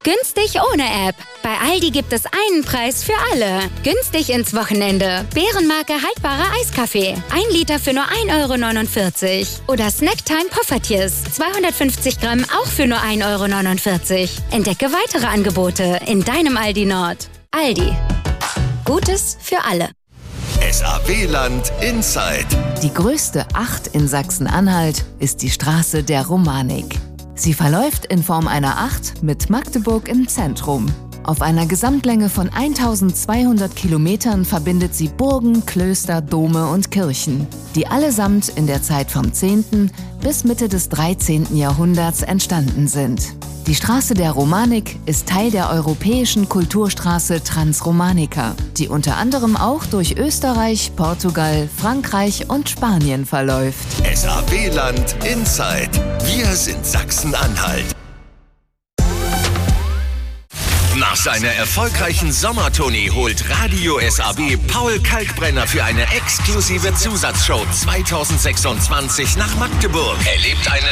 Günstig ohne App. Bei Aldi gibt es einen Preis für alle. Günstig ins Wochenende. Bärenmarke haltbarer Eiskaffee. 1 Liter für nur 1,49 €. Oder Snacktime Poffertjes. 250 Gramm auch für nur 1,49 €. Entdecke weitere Angebote in deinem Aldi Nord. Aldi. Gutes für alle. SAW-Land Inside. Die größte Acht in Sachsen-Anhalt ist die Straße der Romanik. Sie verläuft in Form einer Acht mit Magdeburg im Zentrum. Auf einer Gesamtlänge von 1200 Kilometern verbindet sie Burgen, Klöster, Dome und Kirchen, die allesamt in der Zeit vom 10. bis Mitte des 13. Jahrhunderts entstanden sind. Die Straße der Romanik ist Teil der europäischen Kulturstraße Transromanica, die unter anderem auch durch Österreich, Portugal, Frankreich und Spanien verläuft. SAW-Land Inside. Wir sind Sachsen-Anhalt. Nach seiner erfolgreichen Sommertournee holt Radio SAW Paul Kalkbrenner für eine exklusive Zusatzshow 2026 nach Magdeburg. Erlebt eine